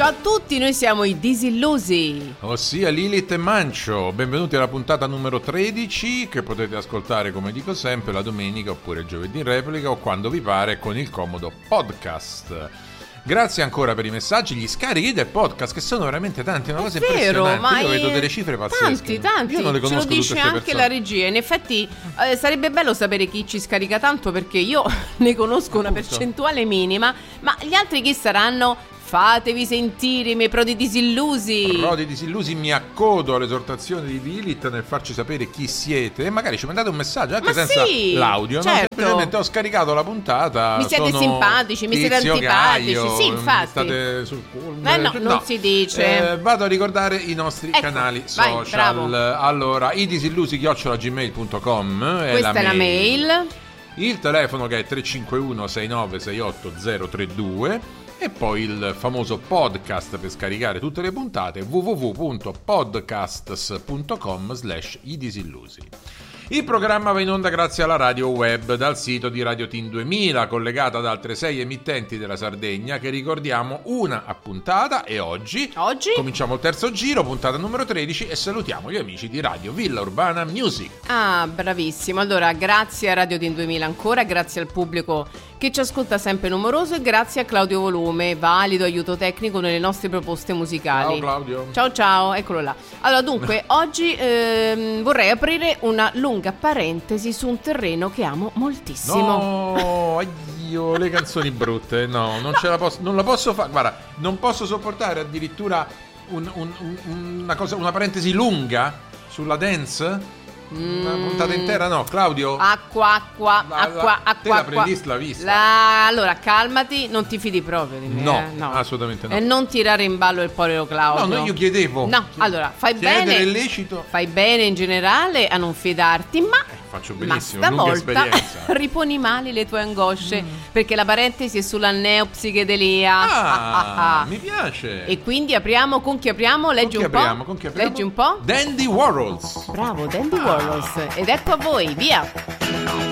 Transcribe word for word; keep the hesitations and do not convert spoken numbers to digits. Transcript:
Ciao a tutti, noi siamo i Disillusi, ossia Lilith e Mancio. Benvenuti alla puntata numero tredici, che potete ascoltare, come dico sempre, la domenica oppure il giovedì in replica o quando vi pare con il comodo podcast. Grazie ancora per i messaggi, gli scarichi del podcast, che sono veramente tanti, è una cosa vero, impressionante. ma io è... vedo delle cifre pazzesche. Tanti, tanti. Io non le conosco. Ce lo dice tutte anche persone. la regia. In effetti eh, sarebbe bello sapere chi ci scarica tanto, perché io ne conosco una Appunto. percentuale minima. Ma gli altri chi saranno? Fatevi sentire, i miei prodi disillusi. Prodi disillusi, mi accodo all'esortazione di Lilith nel farci sapere chi siete. E magari ci mandate un messaggio anche Ma senza sì, l'audio, certo. no? Semplicemente ho scaricato la puntata. Mi siete sono simpatici, mi siete Tizio antipatici. Caio, Sì, infatti. State sul culo. Eh no, non si dice. Eh, vado a ricordare i nostri Ecco, canali vai, social. bravo. Allora, i disillusi chiocciola gmail punto com è Questa la è la mail. mail. Il telefono che è tre cinque uno sei nove sei otto zero tre due. E poi il famoso podcast per scaricare tutte le puntate, w w w punto podcasts punto com slash i disillusi. Il programma va in onda grazie alla radio web dal sito di Radio Team duemila, collegata ad altre sei emittenti della Sardegna, che ricordiamo una a puntata. E oggi, Oggi? cominciamo il terzo giro, puntata numero tredici, e salutiamo gli amici di Radio Villa Urbana Music. Ah, bravissimo. Allora, grazie a Radio Team duemila ancora, grazie al pubblico che ci ascolta sempre numeroso e grazie a Claudio Volume, valido aiuto tecnico nelle nostre proposte musicali. Ciao Claudio. Ciao ciao, eccolo là. Allora, dunque, oggi ehm, vorrei aprire una lunga parentesi su un terreno che amo moltissimo. No, io le canzoni brutte, no, non ce la posso, non la posso fare. Guarda, non posso sopportare addirittura un, un, un, una cosa, una parentesi lunga sulla dance. Una puntata intera, no, Claudio? Acqua, acqua, La- la- acqua, acqua. te la acqua. playlist l'ha vista? La- Allora, calmati, non ti fidi proprio di me. No, eh? no. assolutamente no. E non tirare in ballo il povero Claudio. No, no, io chiedevo. No, allora, fai Chiedere bene. è lecito. Fai bene in generale a non fidarti, ma Faccio ma benissimo, lunga stavolta esperienza. riponi male le tue angosce, perché la parentesi è sulla neopsichedelia. Ah, mi piace. E quindi apriamo, con chi apriamo? Leggi Con chi un po'. apriamo? Con chi apriamo? Leggi un po'. Dandy Warhols. Bravo, Dandy Warhols. Ed ecco a voi, via.